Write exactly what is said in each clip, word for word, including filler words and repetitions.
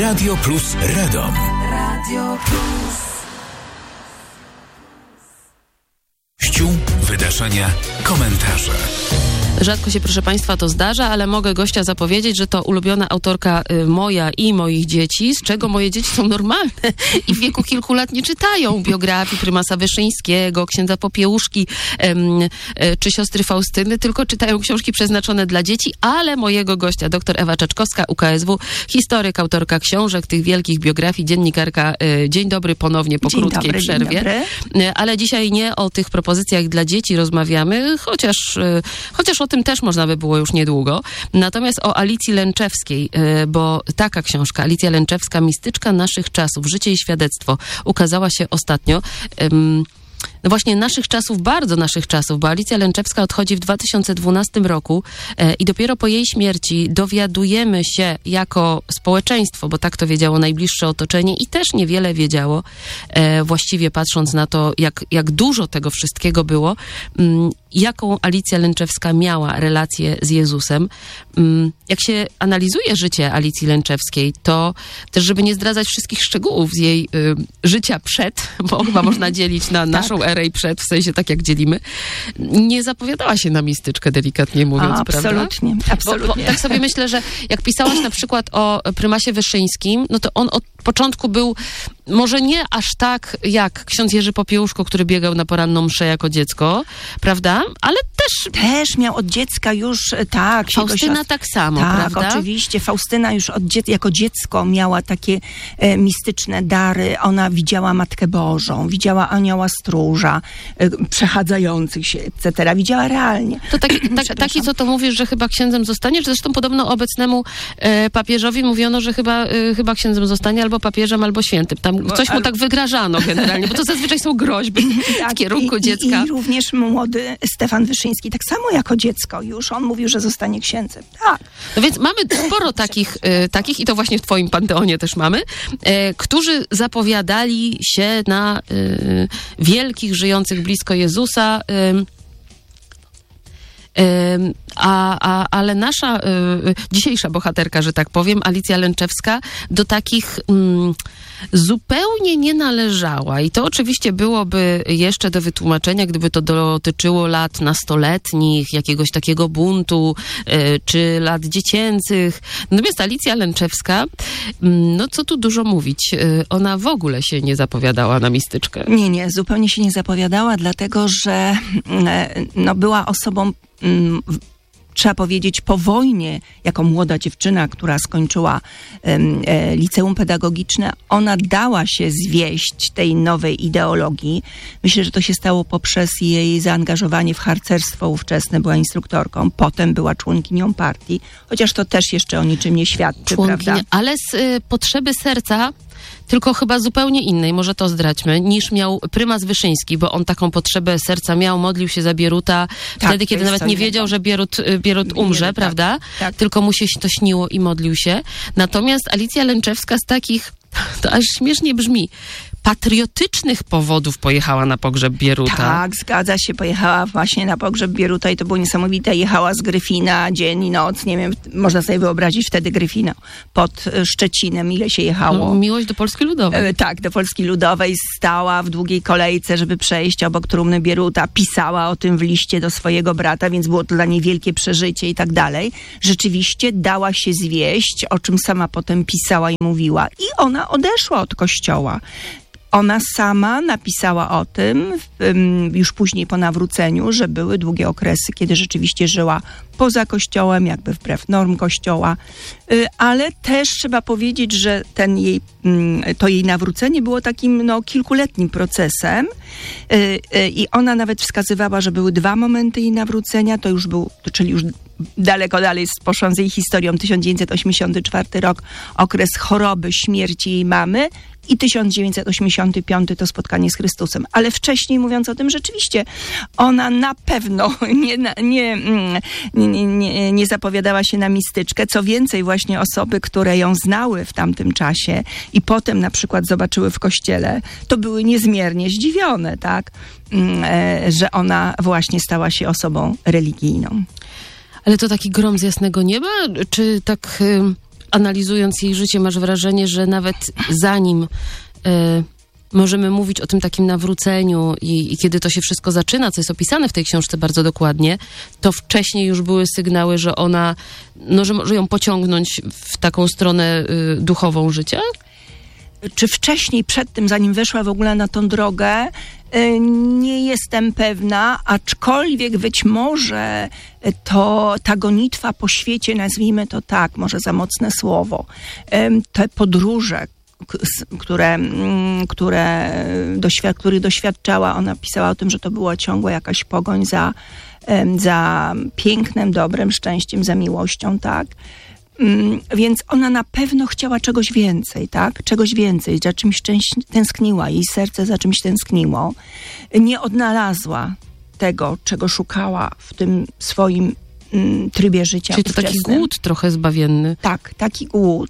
Radio Plus Radom. Radio Plus. Ściół, wydarzenia, komentarze. Rzadko się, proszę Państwa, to zdarza, ale mogę gościa zapowiedzieć, że to ulubiona autorka y, moja i moich dzieci, z czego moje dzieci są normalne i w wieku kilku lat nie czytają biografii prymasa Wyszyńskiego, księdza Popiełuszki ym, y, czy siostry Faustyny, tylko czytają książki przeznaczone dla dzieci, ale mojego gościa, dr Ewa Czeczkowska, U K S W, historyk, autorka książek, tych wielkich biografii, dziennikarka. Y, dzień dobry ponownie po dzień krótkiej dobry, przerwie. dzień Y, ale dzisiaj nie o tych propozycjach dla dzieci rozmawiamy, chociaż, y, chociaż o tym też można by było już niedługo. Natomiast o Alicji Lęczewskiej, bo taka książka, Alicja Lęczewska, Mistyczka naszych czasów, życie i świadectwo, ukazała się ostatnio. No właśnie naszych czasów, bardzo naszych czasów, bo Alicja Lęczewska odchodzi w dwa tysiące dwunastym roku e, i dopiero po jej śmierci dowiadujemy się jako społeczeństwo, bo tak to wiedziało najbliższe otoczenie i też niewiele wiedziało, e, właściwie patrząc na to, jak, jak dużo tego wszystkiego było, m, jaką Alicja Lęczewska miała relację z Jezusem. M, jak się analizuje życie Alicji Lęczewskiej, to też, żeby nie zdradzać wszystkich szczegółów z jej y, życia przed, bo chyba można dzielić na naszą tak. erę i przed, w sensie tak jak dzielimy, nie zapowiadała się na mistyczkę, delikatnie mówiąc, A, prawda? Absolutnie, absolutnie. Bo, bo tak sobie myślę, że jak pisałaś na przykład o prymasie Wyszyńskim, no to on od początku był może nie aż tak jak ksiądz Jerzy Popiełuszko, który biegał na poranną mszę jako dziecko, prawda? Ale też... Też miał od dziecka już, tak. Faustyna siostr... tak samo, tak, prawda? Tak, oczywiście. Faustyna już od dzie- jako dziecko miała takie e, mistyczne dary. Ona widziała Matkę Bożą, widziała anioła stróża, e, przechadzających się, et cetera. Widziała realnie. To taki, tak, taki, co to mówisz, że chyba księdzem zostanie? Zresztą podobno obecnemu e, papieżowi mówiono, że chyba, e, chyba księdzem zostanie albo papieżem, albo świętym. Tam coś mu tak wygrażano generalnie, bo to zazwyczaj są groźby tak, w kierunku i, dziecka. I, I również młody Stefan Wyszyński, tak samo jako dziecko już, on mówił, że zostanie księdzem. Tak. No więc mamy sporo takich, e, takich i to właśnie w twoim panteonie też mamy, e, którzy zapowiadali się na e, wielkich, żyjących blisko Jezusa, e, A, a, ale nasza y, dzisiejsza bohaterka, że tak powiem, Alicja Lęczewska, do takich mm, zupełnie nie należała. I to oczywiście byłoby jeszcze do wytłumaczenia, gdyby to dotyczyło lat nastoletnich, jakiegoś takiego buntu, y, czy lat dziecięcych. Natomiast Alicja Lęczewska, mm, no co tu dużo mówić, y, ona w ogóle się nie zapowiadała na mistyczkę. Nie, nie, zupełnie się nie zapowiadała, dlatego że no, była osobą, mm, trzeba powiedzieć, po wojnie, jako młoda dziewczyna, która skończyła um, e, liceum pedagogiczne, ona dała się zwieść tej nowej ideologii. Myślę, że to się stało poprzez jej zaangażowanie w harcerstwo ówczesne, była instruktorką, potem była członkinią partii, chociaż to też jeszcze o niczym nie świadczy, prawda? Ale z y, potrzeby serca, tylko chyba zupełnie innej, może to zdradźmy, niż miał prymas Wyszyński, bo on taką potrzebę serca miał, modlił się za Bieruta, tak, wtedy, kiedy nawet nie wiedział, że Bierut, Bierut umrze, nie, prawda? Tak, tak. Tylko mu się to śniło i modlił się. Natomiast Alicja Lęczewska z takich, to aż śmiesznie brzmi, patriotycznych powodów pojechała na pogrzeb Bieruta. Tak, zgadza się, pojechała właśnie na pogrzeb Bieruta i to było niesamowite. Jechała z Gryfina dzień i noc, nie wiem, można sobie wyobrazić wtedy Gryfina pod Szczecinem, ile się jechało. No, miłość do Polski Ludowej. E, tak, do Polski Ludowej, stała w długiej kolejce, żeby przejść obok trumny Bieruta, pisała o tym w liście do swojego brata, więc było to dla niej wielkie przeżycie i tak dalej. Rzeczywiście dała się zwieść, o czym sama potem pisała i mówiła i ona odeszła od kościoła. Ona sama napisała o tym, już później po nawróceniu, że były długie okresy, kiedy rzeczywiście żyła poza kościołem, jakby wbrew norm kościoła, ale też trzeba powiedzieć, że ten jej, to jej nawrócenie było takim no, kilkuletnim procesem i ona nawet wskazywała, że były dwa momenty jej nawrócenia, to już był, czyli już daleko dalej poszłam z jej historią, tysiąc dziewięćset osiemdziesiąty czwarty rok, okres choroby, śmierci jej mamy i tysiąc dziewięćset osiemdziesiąty piąty to spotkanie z Chrystusem. Ale wcześniej, mówiąc o tym, rzeczywiście ona na pewno nie, nie, nie, nie, nie zapowiadała się na mistyczkę. Co więcej, właśnie osoby, które ją znały w tamtym czasie i potem na przykład zobaczyły w kościele, to były niezmiernie zdziwione, tak, że ona właśnie stała się osobą religijną. Ale to taki grom z jasnego nieba? Czy tak... analizując jej życie, masz wrażenie, że nawet zanim y, możemy mówić o tym takim nawróceniu i, i kiedy to się wszystko zaczyna, co jest opisane w tej książce bardzo dokładnie, to wcześniej już były sygnały, że ona, no, że może ją pociągnąć w taką stronę y, duchową życia? Czy wcześniej, przed tym, zanim weszła w ogóle na tą drogę, y, nie jestem pewna, aczkolwiek być może to ta gonitwa po świecie, nazwijmy to tak, może za mocne słowo, y, te podróże, które, które doświad- których doświadczała, ona pisała o tym, że to była ciągła jakaś pogoń za, za pięknem, dobrem, szczęściem, za miłością, tak? Więc ona na pewno chciała czegoś więcej, tak? Czegoś więcej, za czymś szczęś- tęskniła, jej serce za czymś tęskniło. Nie odnalazła tego, czego szukała w tym swoim mm, trybie życia. Czyli to taki ówczesnym. głód trochę zbawienny. Tak, taki głód.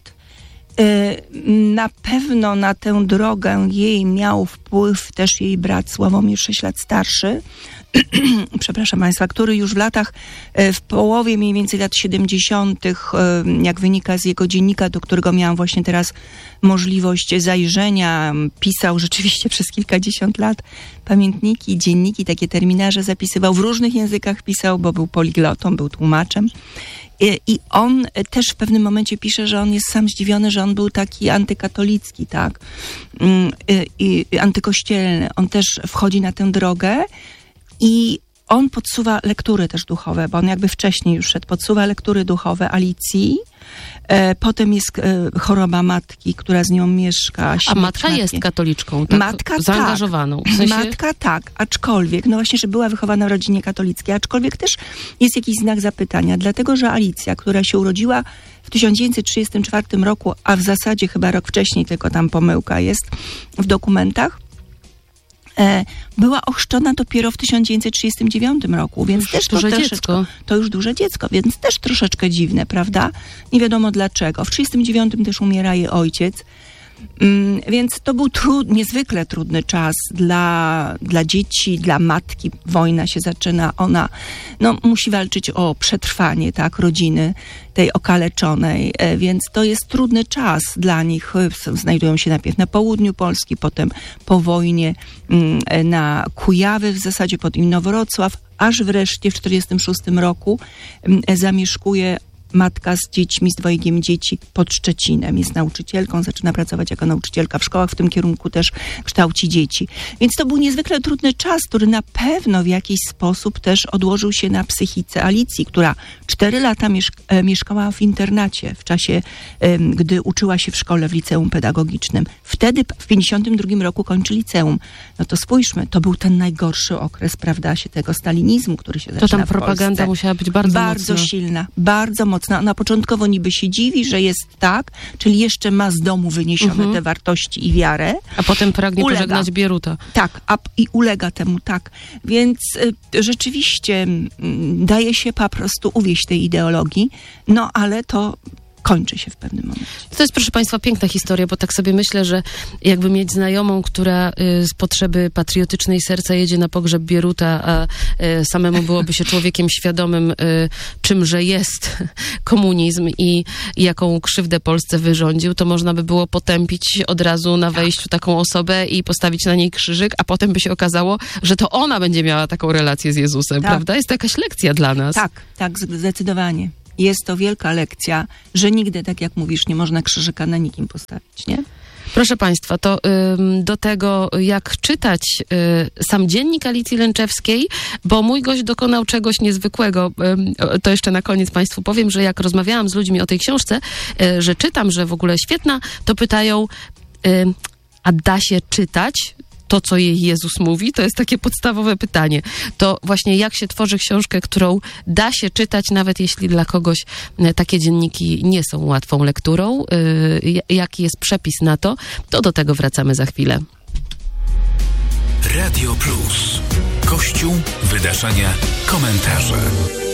Na pewno na tę drogę jej miał wpływ też jej brat Sławomir, sześć lat starszy, przepraszam Państwa, który już w latach, w połowie mniej więcej lat siedemdziesiątych, jak wynika z jego dziennika, do którego miałam właśnie teraz możliwość zajrzenia, pisał rzeczywiście przez kilkadziesiąt lat pamiętniki, dzienniki, takie terminarze zapisywał, w różnych językach pisał, bo był poliglotą, był tłumaczem. I on też w pewnym momencie pisze, że on jest sam zdziwiony, że on był taki antykatolicki, tak, i, i antykościelny. On też wchodzi na tę drogę i on podsuwa lektury też duchowe, bo on jakby wcześniej już szedł, podsuwa lektury duchowe Alicji. E, potem jest e, choroba matki, która z nią mieszka. A matka matki. Jest katoliczką, tak? Matka zaangażowaną. Tak. W sensie... Matka tak, aczkolwiek, no właśnie, że była wychowana w rodzinie katolickiej, aczkolwiek też jest jakiś znak zapytania, dlatego że Alicja, która się urodziła w tysiąc dziewięćset trzydziestym czwartym roku, a w zasadzie chyba rok wcześniej, tylko tam pomyłka jest w dokumentach, E, była ochrzczona dopiero w tysiąc dziewięćset trzydziestym dziewiątym roku, więc już też to duże troszeczkę, dziecko. To już duże dziecko, więc też troszeczkę dziwne, prawda? Nie wiadomo dlaczego. W trzydziestym dziewiątym też umiera jej ojciec, mm, więc to był trud, niezwykle trudny czas dla, dla dzieci, dla matki. Wojna się zaczyna, ona no, musi walczyć o przetrwanie, tak, rodziny tej okaleczonej, e, więc to jest trudny czas dla nich. Znajdują się najpierw na południu Polski, potem po wojnie mm, na Kujawy, w zasadzie pod Inowrocław, aż wreszcie w czterdziestym szóstym roku mm, zamieszkuje matka z dziećmi, z dwojgiem dzieci pod Szczecinem. Jest nauczycielką, zaczyna pracować jako nauczycielka w szkołach, w tym kierunku też kształci dzieci. Więc to był niezwykle trudny czas, który na pewno w jakiś sposób też odłożył się na psychice Alicji, która cztery lata mieszk- e, mieszkała w internacie w czasie, e, gdy uczyła się w szkole, w liceum pedagogicznym. Wtedy w pięćdziesiątym drugim roku kończy liceum. No to spójrzmy, to był ten najgorszy okres, prawda, się tego stalinizmu, który się zaczyna to tam w propaganda Polsce. musiała być bardzo Bardzo mocna. silna, bardzo mocna. Ona początkowo niby się dziwi, że jest tak, czyli jeszcze ma z domu wyniesione Mhm. te wartości i wiarę. A potem pragnie Ulega. pożegnać Bieruta. Tak, a, i ulega temu, tak. Więc y, rzeczywiście y, daje się po prostu uwieść tej ideologii, no ale to kończy się w pewnym momencie. To jest, proszę Państwa, piękna historia, bo tak sobie myślę, że jakby mieć znajomą, która y, z potrzeby patriotycznej serca jedzie na pogrzeb Bieruta, a y, samemu byłoby się człowiekiem świadomym, y, czymże jest komunizm i, i jaką krzywdę Polsce wyrządził, to można by było potępić od razu na wejściu taką osobę i postawić na niej krzyżyk, a potem by się okazało, że to ona będzie miała taką relację z Jezusem, Tak. prawda? Jest to jakaś lekcja dla nas. Tak, tak, zdecydowanie. Jest to wielka lekcja, że nigdy, tak jak mówisz, nie można krzyżyka na nikim postawić, nie? Proszę Państwa, to ym, do tego, jak czytać y, sam dziennik Alicji Lęczewskiej, bo mój gość dokonał czegoś niezwykłego. Ym, to jeszcze na koniec Państwu powiem, że jak rozmawiałam z ludźmi o tej książce, y, że czytam, że w ogóle świetna, to pytają, y, a da się czytać to, co jej Jezus mówi? To jest takie podstawowe pytanie. To właśnie jak się tworzy książkę, którą da się czytać, nawet jeśli dla kogoś takie dzienniki nie są łatwą lekturą. Yy, jaki jest przepis na to? To do tego wracamy za chwilę. Radio Plus. Kościół, wydarzenia, komentarze.